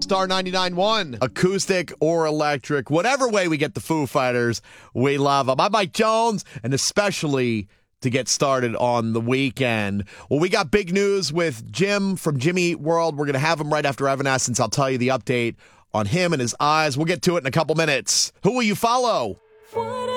Star 99.1. Acoustic or electric, whatever way we get the Foo Fighters, we love them. I'm Mike Jones, and especially to get started on the weekend. Well, we got big news with Jim from Jimmy Eat World. We're going to have him right after Evanescence. I'll tell you the update on him and his eyes. We'll get to it in a couple minutes. Who will you follow?